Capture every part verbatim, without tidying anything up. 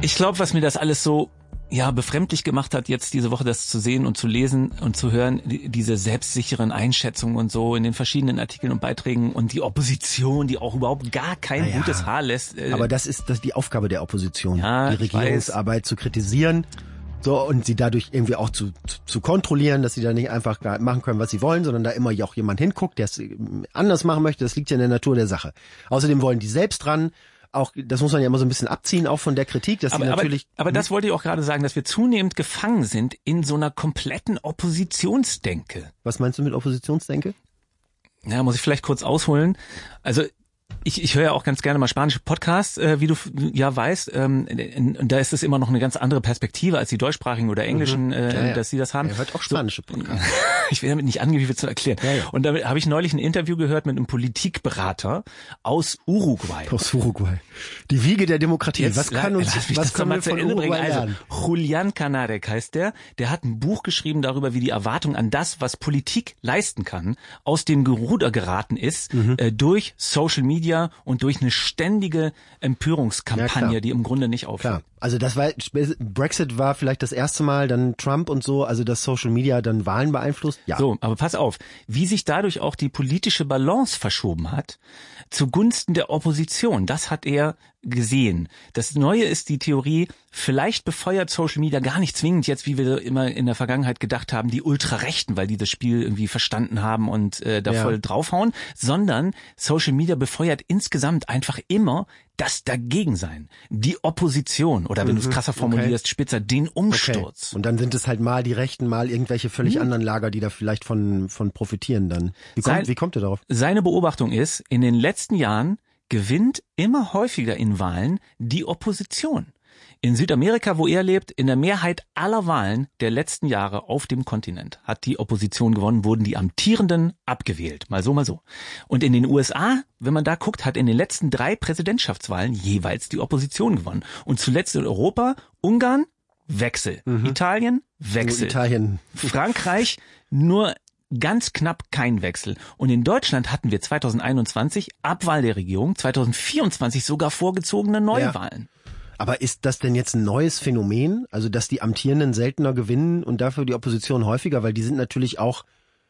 Ich glaube, was mir das alles so ja befremdlich gemacht hat, jetzt diese Woche das zu sehen und zu lesen und zu hören, die, diese selbstsicheren Einschätzungen und so in den verschiedenen Artikeln und Beiträgen und die Opposition, die auch überhaupt gar kein naja, gutes Haar lässt. Äh, aber das ist das ist die Aufgabe der Opposition, ja, die Regierungsarbeit zu kritisieren. So, und sie dadurch irgendwie auch zu, zu, zu kontrollieren, dass sie da nicht einfach machen können, was sie wollen, sondern da immer auch jemand hinguckt, der es anders machen möchte. Das liegt ja in der Natur der Sache. Außerdem wollen die selbst dran. Auch, das muss man ja immer so ein bisschen abziehen, auch von der Kritik, dass aber, die natürlich... Aber, aber das wollte ich auch gerade sagen, dass wir zunehmend gefangen sind in so einer kompletten Oppositionsdenke. Was meinst du mit Oppositionsdenke? Ja, muss ich vielleicht kurz ausholen. Also Ich, ich höre ja auch ganz gerne mal spanische Podcasts, äh, wie du ja weißt. Ähm, und da ist es immer noch eine ganz andere Perspektive als die deutschsprachigen oder englischen, mhm. äh, ja, ja. dass sie das haben. Er hört auch spanische Podcasts. Ich will damit nicht angehen, wie viel zu erklären. Ja, ja. Und da habe ich neulich ein Interview gehört mit einem Politikberater aus Uruguay. Aus Uruguay. Die Wiege der Demokratie. Jetzt, was kann uns, lass mich was das können mal wir zu von Ende Uruguay bringen. lernen? Also, Julian Canarek heißt der. Der hat ein Buch geschrieben darüber, wie die Erwartung an das, was Politik leisten kann, aus dem Ruder geraten ist, mhm. äh, durch Social Media und durch eine ständige Empörungskampagne, ja, die im Grunde nicht aufhört. Klar. Also das war, Brexit war vielleicht das erste Mal, dann Trump und so, also dass Social Media dann Wahlen beeinflusst. Ja. So, aber pass auf, wie sich dadurch auch die politische Balance verschoben hat, zugunsten der Opposition. Das hat er gesehen. Das Neue ist die Theorie, vielleicht befeuert Social Media gar nicht zwingend jetzt, wie wir immer in der Vergangenheit gedacht haben, die Ultrarechten, weil die das Spiel irgendwie verstanden haben und äh, da ja. voll draufhauen, sondern Social Media befeuert insgesamt einfach immer das Dagegensein, die Opposition oder wenn mhm, du es krasser formulierst, okay. spitzer, den Umsturz. Okay. Und dann sind es halt mal die Rechten, mal irgendwelche völlig hm. anderen Lager, die da vielleicht von von profitieren dann. Wie kommt, Sein, wie kommt ihr darauf? Seine Beobachtung ist, in den letzten Jahren gewinnt immer häufiger in Wahlen die Opposition. In Südamerika, wo er lebt, in der Mehrheit aller Wahlen der letzten Jahre auf dem Kontinent hat die Opposition gewonnen, wurden die Amtierenden abgewählt. Mal so, mal so. Und in den U S A, wenn man da guckt, hat in den letzten drei Präsidentschaftswahlen jeweils die Opposition gewonnen. Und zuletzt in Europa, Ungarn, Wechsel. Mhm. Italien, Wechsel. Oh, Italien. Frankreich, nur ganz knapp kein Wechsel. Und in Deutschland hatten wir zwanzig einundzwanzig Abwahl der Regierung, zwanzig vierundzwanzig sogar vorgezogene Neuwahlen. Ja. Aber ist das denn jetzt ein neues Phänomen? Also, dass die Amtierenden seltener gewinnen und dafür die Opposition häufiger? Weil die sind natürlich auch,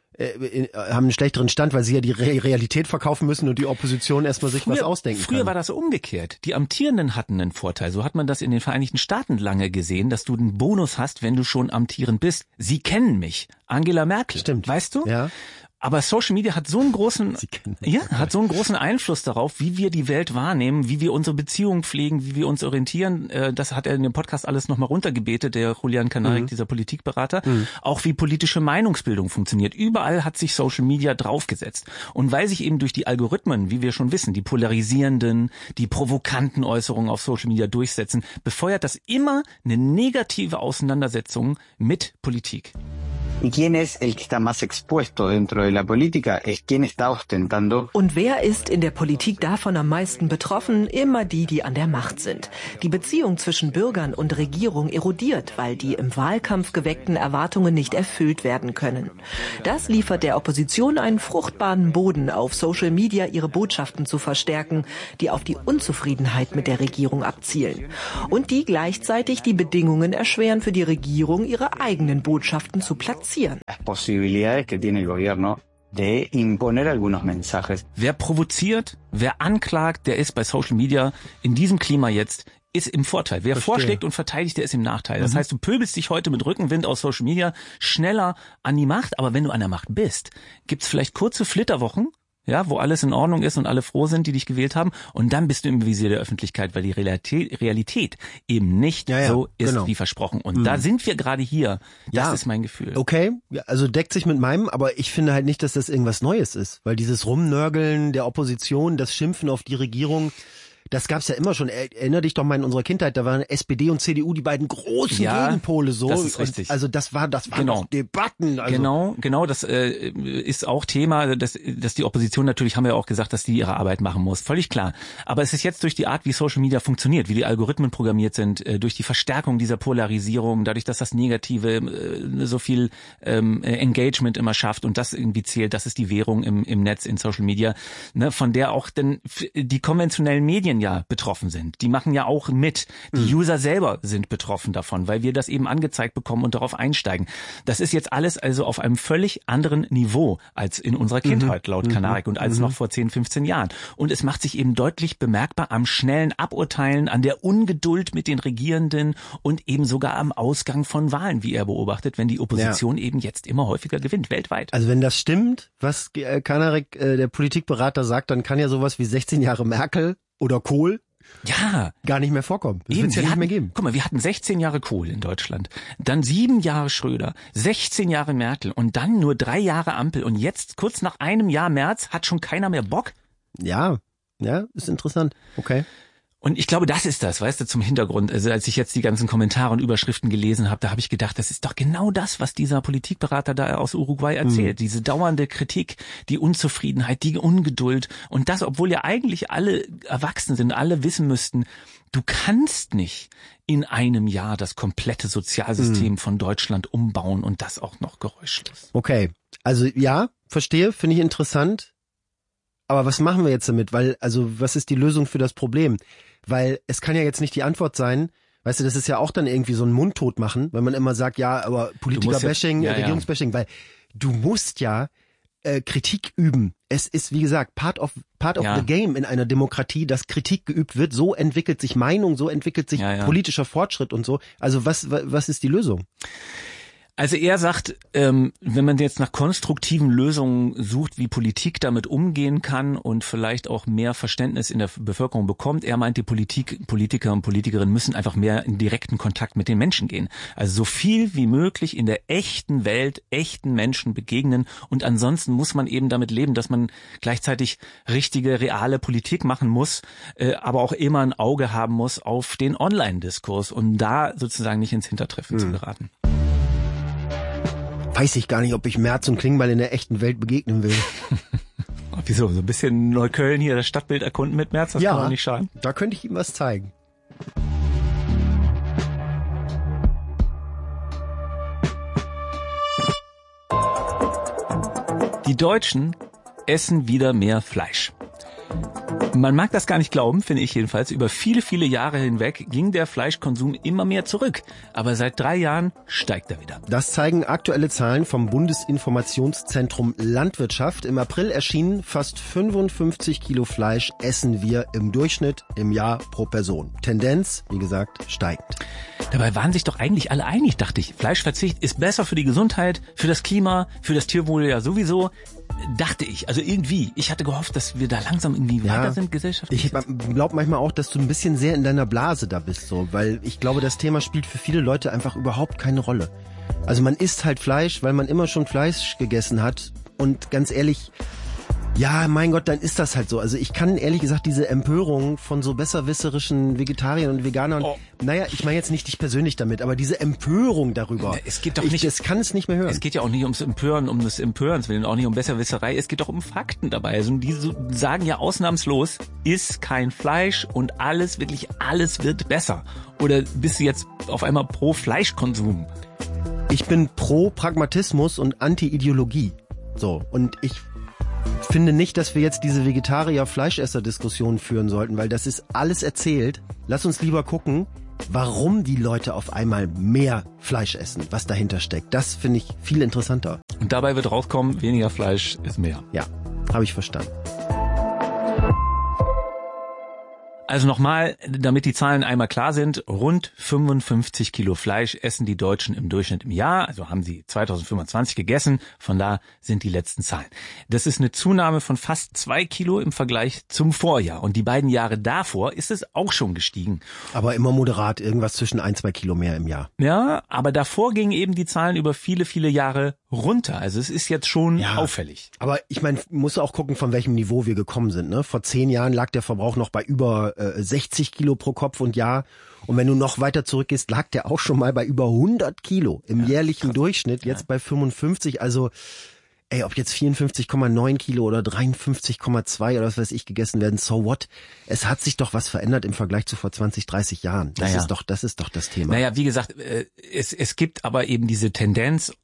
äh, haben einen schlechteren Stand, weil sie ja die Re- Realität verkaufen müssen und die Opposition erstmal sich früher, was ausdenken früher kann. Früher war das umgekehrt. Die Amtierenden hatten einen Vorteil. So hat man das in den Vereinigten Staaten lange gesehen, dass du einen Bonus hast, wenn du schon amtierend bist. Sie kennen mich. Angela Merkel. Stimmt. Weißt du? Ja. Aber Social Media hat so einen großen, ja, hat so einen großen Einfluss darauf, wie wir die Welt wahrnehmen, wie wir unsere Beziehungen pflegen, wie wir uns orientieren. Das hat er in dem Podcast alles nochmal runtergebetet, der Julian Canarek, mhm. dieser Politikberater. Mhm. Auch wie politische Meinungsbildung funktioniert. Überall hat sich Social Media draufgesetzt. Und weil sich eben durch die Algorithmen, wie wir schon wissen, die polarisierenden, die provokanten Äußerungen auf Social Media durchsetzen, befeuert das immer eine negative Auseinandersetzung mit Politik. ¿Y quién es el que está más expuesto dentro de la política? Es quien está ostentando. Und wer ist in der Politik davon am meisten betroffen? Immer die, die an der Macht sind. Die Beziehung zwischen Bürgern und Regierung erodiert, weil die im Wahlkampf geweckten Erwartungen nicht erfüllt werden können. Das liefert der Opposition einen fruchtbaren Boden, auf Social Media ihre Botschaften zu verstärken, die auf die Unzufriedenheit mit der Regierung abzielen. Und die gleichzeitig die Bedingungen erschweren für die Regierung, ihre eigenen Botschaften zu platzieren. Las posibilidades que tiene el gobierno de imponer algunos mensajes. Wer provoziert, wer anklagt, der ist bei Social Media in diesem Klima jetzt ist im Vorteil. Wer Verstehe. vorschlägt und verteidigt, der ist im Nachteil. Das mhm. heißt, du pöbelst dich heute mit Rückenwind aus Social Media schneller an die Macht, aber wenn du an der Macht bist, gibt's vielleicht kurze Flitterwochen, ja, wo alles in Ordnung ist und alle froh sind, die dich gewählt haben. Und dann bist du im Visier der Öffentlichkeit, weil die Realität, Realität eben nicht ja, ja, so ist genau. wie versprochen. Und mhm. da sind wir gerade hier. Das ja. ist mein Gefühl. Okay, also deckt sich mit meinem, aber ich finde halt nicht, dass das irgendwas Neues ist. Weil dieses Rumnörgeln der Opposition, das Schimpfen auf die Regierung, das gab's ja immer schon. Erinner dich doch mal in unserer Kindheit, da waren S P D und C D U die beiden großen ja, Gegenpole so. Das ist richtig. Also das war, das waren genau. doch Debatten. Also genau, genau, das äh, ist auch Thema, dass, dass die Opposition natürlich, haben wir ja auch gesagt, dass die ihre Arbeit machen muss. Völlig klar. Aber es ist jetzt durch die Art, wie Social Media funktioniert, wie die Algorithmen programmiert sind, äh, durch die Verstärkung dieser Polarisierung, dadurch, dass das Negative äh, so viel ähm, Engagement immer schafft und das irgendwie zählt, das ist die Währung im, im Netz, in Social Media, ne, von der auch denn die konventionellen Medien Kampagnen ja betroffen sind. Die machen ja auch mit. Die mhm. User selber sind betroffen davon, weil wir das eben angezeigt bekommen und darauf einsteigen. Das ist jetzt alles also auf einem völlig anderen Niveau als in unserer Kindheit, mhm. laut Kanarik, und als mhm. noch vor zehn, fünfzehn Jahren. Und es macht sich eben deutlich bemerkbar am schnellen Aburteilen, an der Ungeduld mit den Regierenden und eben sogar am Ausgang von Wahlen, wie er beobachtet, wenn die Opposition ja. eben jetzt immer häufiger gewinnt, weltweit. Also wenn das stimmt, was Kanarik, äh, der Politikberater, sagt, dann kann ja sowas wie sechzehn Jahre Merkel oder Kohl ja gar nicht mehr vorkommen. Das wird es ja nicht hatten, mehr geben. Guck mal, wir hatten sechzehn Jahre Kohl in Deutschland, dann sieben Jahre Schröder, sechzehn Jahre Merkel und dann nur drei Jahre Ampel. Und jetzt, kurz nach einem Jahr März, hat schon keiner mehr Bock? Ja, ja, ist interessant. Okay. Und ich glaube, das ist das, weißt du, zum Hintergrund. Also als ich jetzt die ganzen Kommentare und Überschriften gelesen habe, da habe ich gedacht, das ist doch genau das, was dieser Politikberater da aus Uruguay erzählt. Mhm. Diese dauernde Kritik, die Unzufriedenheit, die Ungeduld. Und das, obwohl ja eigentlich alle erwachsen sind, alle wissen müssten, du kannst nicht in einem Jahr das komplette Sozialsystem mhm. von Deutschland umbauen und das auch noch geräuschlos. Okay, also ja, verstehe, finde ich interessant. Aber was machen wir jetzt damit? Weil, also, was ist die Lösung für das Problem? Weil es kann ja jetzt nicht die Antwort sein, weißt du, das ist ja auch dann irgendwie so ein Mundtot machen, wenn man immer sagt, ja, aber Politiker-Bashing, ja, ja, Regierungsbashing, ja. weil du musst ja äh, Kritik üben. Es ist, wie gesagt, part of part of ja. the game in einer Demokratie, dass Kritik geübt wird. So entwickelt sich Meinung, so entwickelt sich ja, ja. politischer Fortschritt und so. Also was was ist die Lösung? Also er sagt, ähm, wenn man jetzt nach konstruktiven Lösungen sucht, wie Politik damit umgehen kann und vielleicht auch mehr Verständnis in der Bevölkerung bekommt, er meint, die Politik, Politiker und Politikerinnen müssen einfach mehr in direkten Kontakt mit den Menschen gehen. Also so viel wie möglich in der echten Welt, echten Menschen begegnen, und ansonsten muss man eben damit leben, dass man gleichzeitig richtige, reale Politik machen muss, äh, aber auch immer ein Auge haben muss auf den Online-Diskurs, um da sozusagen nicht ins Hintertreffen hm. zu geraten. Weiß ich gar nicht, ob ich Merz und Klingbeil in der echten Welt begegnen will. Wieso? So ein bisschen Neukölln hier, das Stadtbild erkunden mit Merz, das ja, kann doch nicht schaden. Da könnte ich ihm was zeigen. Die Deutschen essen wieder mehr Fleisch. Man mag das gar nicht glauben, finde ich jedenfalls. Über viele, viele Jahre hinweg ging der Fleischkonsum immer mehr zurück. Aber seit drei Jahren steigt er wieder. Das zeigen aktuelle Zahlen vom Bundesinformationszentrum Landwirtschaft. Im April erschienen fast fünfundfünfzig Kilo Fleisch essen wir im Durchschnitt im Jahr pro Person. Tendenz, wie gesagt, steigend. Dabei waren sich doch eigentlich alle einig, dachte ich. Fleischverzicht ist besser für die Gesundheit, für das Klima, für das Tierwohl ja sowieso. Dachte ich, also irgendwie. Ich hatte gehofft, dass wir da langsam irgendwie ja, weiter sind gesellschaftlich. Ich glaube manchmal auch, dass du ein bisschen sehr in deiner Blase da bist, so, weil ich glaube, das Thema spielt für viele Leute einfach überhaupt keine Rolle. Also man isst halt Fleisch, weil man immer schon Fleisch gegessen hat, und ganz ehrlich, ja, mein Gott, dann ist das halt so. Also ich kann ehrlich gesagt diese Empörung von so besserwisserischen Vegetariern und Veganern, oh. naja, ich meine jetzt nicht dich persönlich damit, aber diese Empörung darüber, es geht doch nicht, ich das kann es nicht mehr hören. Es geht ja auch nicht ums Empören, um des Empörens willen, auch nicht um Besserwisserei, es geht doch um Fakten dabei. Also die so, sagen ja ausnahmslos, iss kein Fleisch und alles, wirklich alles wird besser. Oder bist du jetzt auf einmal pro Fleischkonsum? Ich bin pro Pragmatismus und Anti-Ideologie. So, und ich finde nicht, dass wir jetzt diese Vegetarier-Fleischesser-Diskussion führen sollten, weil das ist alles erzählt. Lass uns lieber gucken, warum die Leute auf einmal mehr Fleisch essen, was dahinter steckt. Das finde ich viel interessanter. Und dabei wird rauskommen, weniger Fleisch ist mehr. Ja, habe ich verstanden. Also nochmal, damit die Zahlen einmal klar sind, rund fünfundfünfzig Kilo Fleisch essen die Deutschen im Durchschnitt im Jahr, also haben sie zweitausendfünfundzwanzig gegessen, von da sind die letzten Zahlen. Das ist eine Zunahme von fast zwei Kilo im Vergleich zum Vorjahr, und die beiden Jahre davor ist es auch schon gestiegen. Aber immer moderat, irgendwas zwischen ein, zwei Kilo mehr im Jahr. Ja, aber davor gingen eben die Zahlen über viele, viele Jahre runter, also es ist jetzt schon ja, auffällig. Aber ich meine, musst du auch gucken, von welchem Niveau wir gekommen sind, ne? Vor zehn Jahren lag der Verbrauch noch bei über sechzig Kilo pro Kopf und Jahr. Und wenn du noch weiter zurückgehst, lag der auch schon mal bei über hundert Kilo im ja, jährlichen krass. Durchschnitt. Jetzt ja. bei fünfundfünfzig. Also, ey, ob jetzt vierundfünfzig Komma neun Kilo oder dreiundfünfzig Komma zwei oder was weiß ich gegessen werden, so what? Es hat sich doch was verändert im Vergleich zu vor zwanzig, dreißig Jahren. Das naja. ist doch, das ist doch das Thema. Naja, wie gesagt, es, es gibt aber eben diese Tendenz,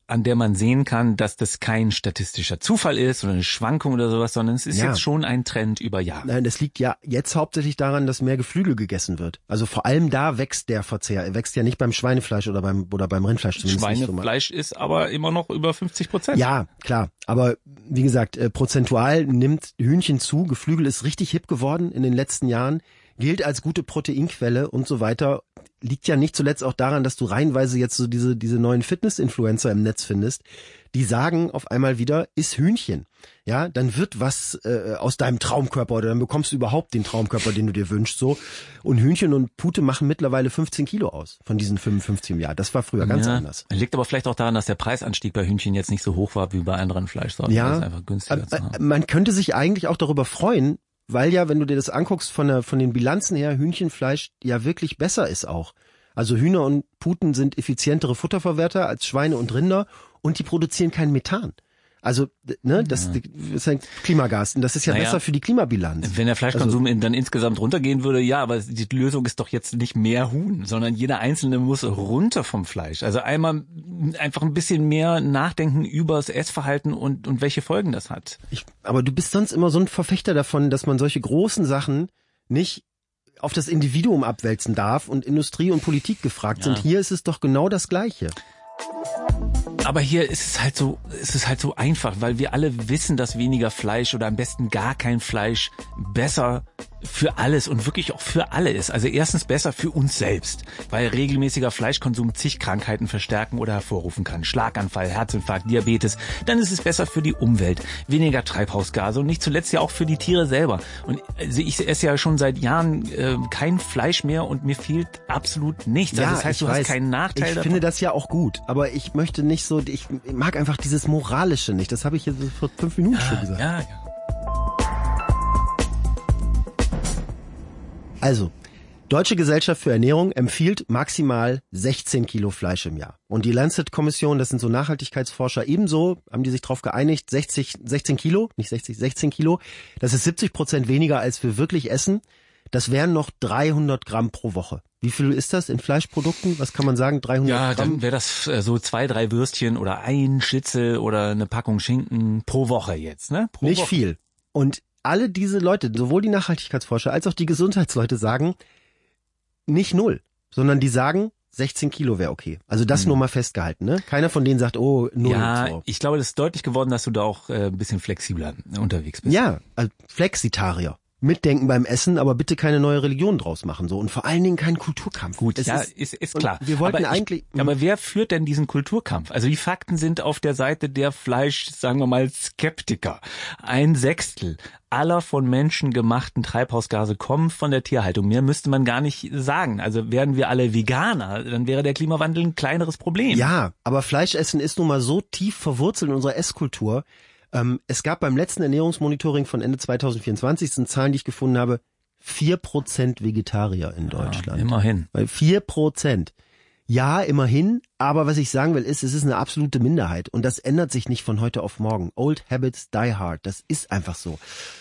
an der man sehen kann, dass das kein statistischer Zufall ist oder eine Schwankung oder sowas, sondern es ist ja. jetzt schon ein Trend über Jahre. Nein, das liegt ja jetzt hauptsächlich daran, dass mehr Geflügel gegessen wird. Also vor allem da wächst der Verzehr. Er wächst ja nicht beim Schweinefleisch oder beim oder beim Rindfleisch zumindest. Schweinefleisch ist aber immer noch über fünfzig Prozent. Ja, klar. Aber wie gesagt, äh, prozentual nimmt Hühnchen zu. Geflügel ist richtig hip geworden in den letzten Jahren. Gilt als gute Proteinquelle und so weiter. Liegt ja nicht zuletzt auch daran, dass du reihenweise jetzt so diese diese neuen Fitness-Influencer im Netz findest, die sagen auf einmal wieder, iss Hühnchen. Ja, dann wird was äh, aus deinem Traumkörper oder dann bekommst du überhaupt den Traumkörper, den du dir wünschst. So. Und Hühnchen und Pute machen mittlerweile fünfzehn Kilo aus von diesen fünfundfünfzig im Jahr. Das war früher ganz ja, anders. Liegt aber vielleicht auch daran, dass der Preisanstieg bei Hühnchen jetzt nicht so hoch war wie bei anderen Fleischsorten. Ja, das ist einfach günstiger zu haben. Man könnte sich eigentlich auch darüber freuen, weil ja, wenn du dir das anguckst, von der, von den Bilanzen her, Hühnchenfleisch ja wirklich besser ist auch. Also Hühner und Puten sind effizientere Futterverwerter als Schweine und Rinder und die produzieren kein Methan. Also, ne, das ja. ist ein Klimagas und das ist ja naja, besser für die Klimabilanz. Wenn der Fleischkonsum also, dann insgesamt runtergehen würde, ja, aber die Lösung ist doch jetzt nicht mehr Huhn, sondern jeder Einzelne muss runter vom Fleisch. Also einmal einfach ein bisschen mehr nachdenken über das Essverhalten und, und welche Folgen das hat. Ich, aber du bist sonst immer so ein Verfechter davon, dass man solche großen Sachen nicht auf das Individuum abwälzen darf und Industrie und Politik gefragt ja. sind. Hier ist es doch genau das Gleiche. Aber hier ist es halt so, ist es halt so einfach, weil wir alle wissen, dass weniger Fleisch oder am besten gar kein Fleisch besser für alles und wirklich auch für alle ist. Also erstens besser für uns selbst, weil regelmäßiger Fleischkonsum zig Krankheiten verstärken oder hervorrufen kann. Schlaganfall, Herzinfarkt, Diabetes. Dann ist es besser für die Umwelt, weniger Treibhausgase und nicht zuletzt ja auch für die Tiere selber. Und also ich esse ja schon seit Jahren äh, kein Fleisch mehr und mir fehlt absolut nichts. Ja, also das heißt, du weiß. hast keinen Nachteil Ich davon. finde das ja auch gut, aber ich möchte nicht so, ich mag einfach dieses Moralische nicht. Das habe ich jetzt vor fünf Minuten ja, schon gesagt. Ja, ja. Also, Deutsche Gesellschaft für Ernährung empfiehlt maximal sechzehn Kilo Fleisch im Jahr. Und die Lancet-Kommission, das sind so Nachhaltigkeitsforscher, ebenso haben die sich darauf geeinigt, sechzig, sechzehn Kilo, nicht sechzig, sechzehn Kilo. Das ist siebzig Prozent weniger, als wir wirklich essen. Das wären noch dreihundert Gramm pro Woche. Wie viel ist das in Fleischprodukten? Was kann man sagen? dreihundert ja, Gramm? Dann wäre das äh, so zwei, drei Würstchen oder ein Schnitzel oder eine Packung Schinken pro Woche jetzt, ne? Pro Nicht Woche. viel. Und alle diese Leute, sowohl die Nachhaltigkeitsforscher als auch die Gesundheitsleute sagen, nicht null, sondern die sagen, sechzehn Kilo wäre okay. Also das hm. nur mal festgehalten, ne? Keiner von denen sagt, oh, null. Ja, so. Ich glaube, das ist deutlich geworden, dass du da auch äh, ein bisschen flexibler unterwegs bist. Ja, also Flexitarier. Mitdenken beim Essen, aber bitte keine neue Religion draus machen, so. Und vor allen Dingen keinen Kulturkampf. Gut, es ja, ist, ist, ist klar. Wir wollten aber eigentlich. Ich, aber wer führt denn diesen Kulturkampf? Also die Fakten sind auf der Seite der Fleisch, sagen wir mal, Skeptiker. Ein Sechstel aller von Menschen gemachten Treibhausgase kommen von der Tierhaltung. Mehr müsste man gar nicht sagen. Also wären wir alle Veganer, dann wäre der Klimawandel ein kleineres Problem. Ja, aber Fleischessen ist nun mal so tief verwurzelt in unserer Esskultur. Ähm, es gab beim letzten Ernährungsmonitoring von Ende zwanzig vierundzwanzig, das sind Zahlen, die ich gefunden habe, vier Prozent Vegetarier in Deutschland. Ja, immerhin. Weil vier Prozent. Ja, immerhin. Aber was ich sagen will, ist, es ist eine absolute Minderheit. Und das ändert sich nicht von heute auf morgen. Old habits die hard. Das ist einfach so.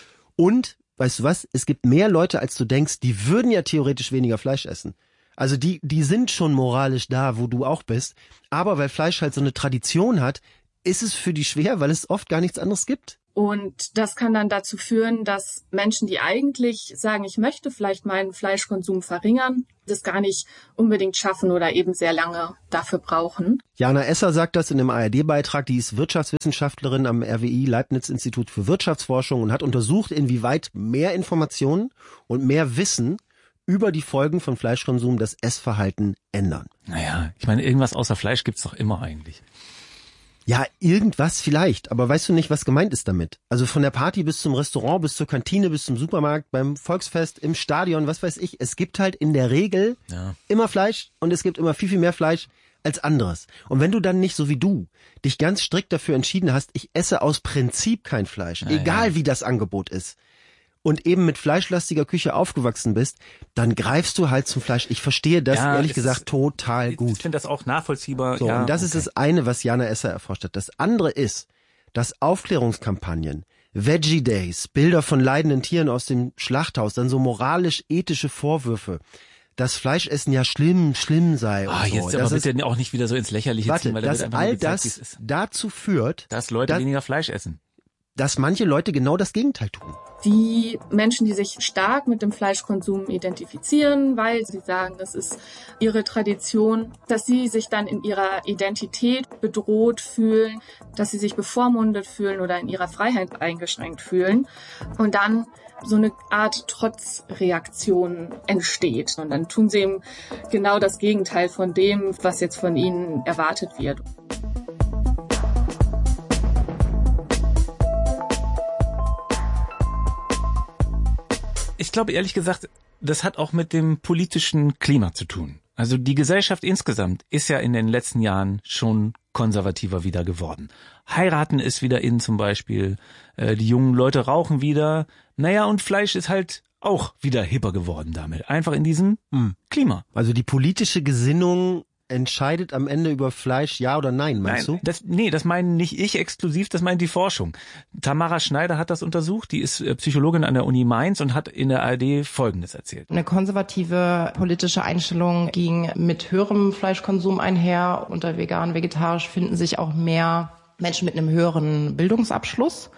Und, weißt du was? Es gibt mehr Leute, als du denkst, die würden ja theoretisch weniger Fleisch essen. Also die, die sind schon moralisch da, wo du auch bist. Aber weil Fleisch halt so eine Tradition hat, ist es für die schwer, weil es oft gar nichts anderes gibt. Und das kann dann dazu führen, dass Menschen, die eigentlich sagen, ich möchte vielleicht meinen Fleischkonsum verringern, das gar nicht unbedingt schaffen oder eben sehr lange dafür brauchen. Jana Esser sagt das in einem A R D-Beitrag. Die ist Wirtschaftswissenschaftlerin am R W I, Leibniz-Institut für Wirtschaftsforschung, und hat untersucht, inwieweit mehr Informationen und mehr Wissen über die Folgen von Fleischkonsum das Essverhalten ändern. Naja, ich meine, irgendwas außer Fleisch gibt's doch immer eigentlich. Ja, irgendwas vielleicht, aber weißt du nicht, was gemeint ist damit? Also von der Party bis zum Restaurant, bis zur Kantine, bis zum Supermarkt, beim Volksfest, im Stadion, was weiß ich. Es gibt halt in der Regel ja. immer Fleisch und es gibt immer viel, viel mehr Fleisch als anderes. Und wenn du dann nicht so wie du dich ganz strikt dafür entschieden hast, ich esse aus Prinzip kein Fleisch, ja, egal ja. wie das Angebot ist, und eben mit fleischlastiger Küche aufgewachsen bist, dann greifst du halt zum Fleisch. Ich verstehe das, ja, ehrlich gesagt, total gut. Ich finde das auch nachvollziehbar. So, ja, und das okay. ist das eine, was Jana Esser erforscht hat. Das andere ist, dass Aufklärungskampagnen, Veggie Days, Bilder von leidenden Tieren aus dem Schlachthaus, dann so moralisch-ethische Vorwürfe, dass Fleischessen ja schlimm, schlimm sei und ah, so. Jetzt aber bitte ist, auch nicht wieder so ins Lächerliche warte, ziehen, weil da dass wird einfach all gezeigt, das dazu führt, dass Leute dass, weniger Fleisch essen. Dass manche Leute genau das Gegenteil tun. Die Menschen, die sich stark mit dem Fleischkonsum identifizieren, weil sie sagen, das ist ihre Tradition, dass sie sich dann in ihrer Identität bedroht fühlen, dass sie sich bevormundet fühlen oder in ihrer Freiheit eingeschränkt fühlen und dann so eine Art Trotzreaktion entsteht. Und dann tun sie eben genau das Gegenteil von dem, was jetzt von ihnen erwartet wird. Ich glaube ehrlich gesagt, das hat auch mit dem politischen Klima zu tun. Also die Gesellschaft insgesamt ist ja in den letzten Jahren schon konservativer wieder geworden. Heiraten ist wieder in zum Beispiel, äh, die jungen Leute rauchen wieder. Naja, und Fleisch ist halt auch wieder hipper geworden damit. Einfach in diesem hm. Klima. Also die politische Gesinnung entscheidet am Ende über Fleisch, ja oder nein, meinst nein, du? Das, nee, das meinen nicht ich exklusiv, das meint die Forschung. Tamara Schneider hat das untersucht, die ist Psychologin an der Uni Mainz und hat in der A R D Folgendes erzählt. Eine konservative politische Einstellung ging mit höherem Fleischkonsum einher. Unter vegan, vegetarisch finden sich auch mehr Menschen mit einem höheren Bildungsabschluss.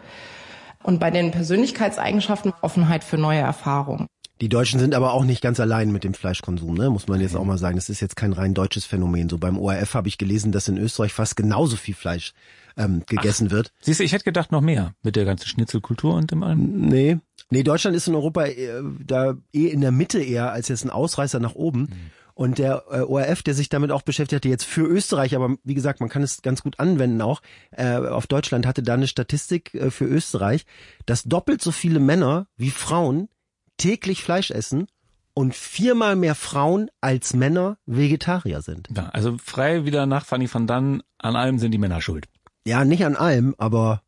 Und bei den Persönlichkeitseigenschaften Offenheit für neue Erfahrungen. Die Deutschen sind aber auch nicht ganz allein mit dem Fleischkonsum, ne? Muss man jetzt auch mal sagen. Das ist jetzt kein rein deutsches Phänomen. So beim O R F habe ich gelesen, dass in Österreich fast genauso viel Fleisch ähm, gegessen Ach, wird. Siehst du, ich hätte gedacht noch mehr mit der ganzen Schnitzelkultur und dem allem. Nee, nee, Deutschland ist in Europa äh, da eh in der Mitte eher als jetzt ein Ausreißer nach oben. Mhm. Und der äh, O R F, der sich damit auch beschäftigt hatte, jetzt für Österreich, aber wie gesagt, man kann es ganz gut anwenden auch, äh, auf Deutschland hatte da eine Statistik äh, für Österreich, dass doppelt so viele Männer wie Frauen täglich Fleisch essen und viermal mehr Frauen als Männer Vegetarier sind. Ja, also frei wieder nach Fanny van Dann, an allem sind die Männer schuld. Ja, nicht an allem, aber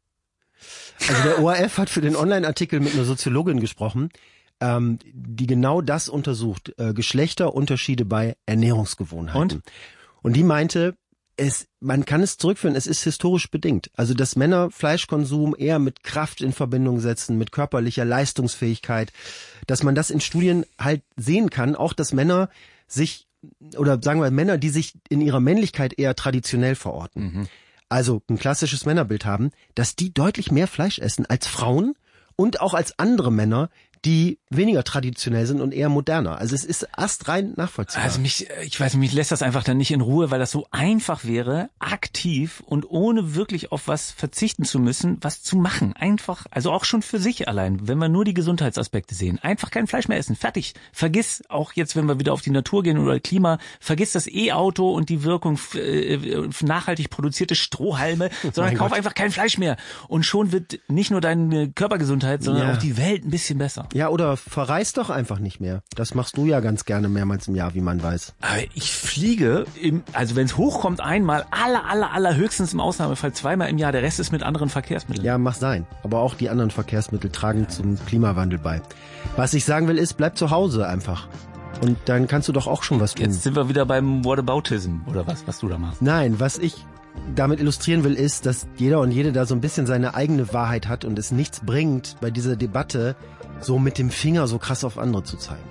also der O R F hat für den Online-Artikel mit einer Soziologin gesprochen, ähm, die genau das untersucht, äh, Geschlechterunterschiede bei Ernährungsgewohnheiten. Und? Und die meinte, es, man kann es zurückführen, es ist historisch bedingt. Also, dass Männer Fleischkonsum eher mit Kraft in Verbindung setzen, mit körperlicher Leistungsfähigkeit, dass man das in Studien halt sehen kann, auch dass Männer sich, oder sagen wir Männer, die sich in ihrer Männlichkeit eher traditionell verorten, mhm. also ein klassisches Männerbild haben, dass die deutlich mehr Fleisch essen als Frauen und auch als andere Männer, die weniger traditionell sind und eher moderner. Also es ist astrein nachvollziehbar. Also mich, ich weiß, mich lässt das einfach dann nicht in Ruhe, weil das so einfach wäre, aktiv und ohne wirklich auf was verzichten zu müssen, was zu machen. Einfach, also auch schon für sich allein, wenn wir nur die Gesundheitsaspekte sehen. Einfach kein Fleisch mehr essen. Fertig. Vergiss auch jetzt, wenn wir wieder auf die Natur gehen oder Klima, vergiss das E-Auto und die Wirkung äh, nachhaltig produzierte Strohhalme, sondern kauf Gott. einfach kein Fleisch mehr. Und schon wird nicht nur deine Körpergesundheit, sondern ja. auch die Welt ein bisschen besser. Ja, oder verreist doch einfach nicht mehr. Das machst du ja ganz gerne mehrmals im Jahr, wie man weiß. Aber ich fliege, im, also wenn es hochkommt, einmal, aller, aller, aller höchstens im Ausnahmefall zweimal im Jahr. Der Rest ist mit anderen Verkehrsmitteln. Ja, mach sein. Aber auch die anderen Verkehrsmittel tragen zum Klimawandel bei. Was ich sagen will ist, bleib zu Hause einfach. Und dann kannst du doch auch schon was tun. Jetzt sind wir wieder beim Whataboutism oder was, was du da machst. Nein, was ich damit illustrieren will, ist, dass jeder und jede da so ein bisschen seine eigene Wahrheit hat und es nichts bringt, bei dieser Debatte so mit dem Finger so krass auf andere zu zeigen.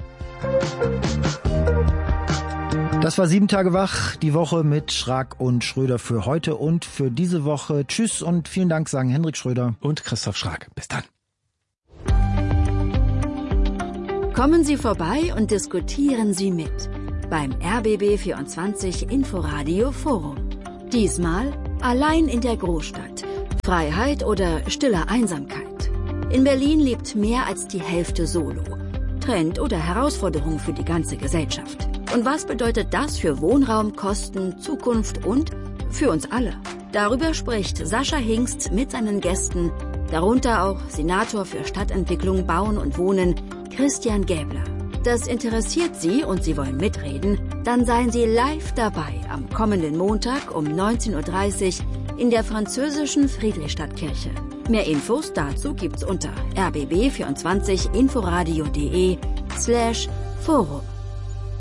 Das war sieben Tage wach, die Woche mit Schrag und Schröder für heute und für diese Woche. Tschüss und vielen Dank, sagen Hendrik Schröder und Christoph Schrag. Bis dann. Kommen Sie vorbei und diskutieren Sie mit beim R B B vierundzwanzig Inforadio Forum. Diesmal allein in der Großstadt. Freiheit oder stille Einsamkeit. In Berlin lebt mehr als die Hälfte solo. Trend oder Herausforderung für die ganze Gesellschaft. Und was bedeutet das für Wohnraum, Kosten, Zukunft und für uns alle? Darüber spricht Sascha Hingst mit seinen Gästen, darunter auch Senator für Stadtentwicklung, Bauen und Wohnen, Christian Gäbler. Das interessiert Sie und Sie wollen mitreden? Dann seien Sie live dabei am kommenden Montag um neunzehn Uhr dreißig in der französischen Friedrichstadtkirche. Mehr Infos dazu gibt's unter r b b vierundzwanzig inforadio punkt de slash forum.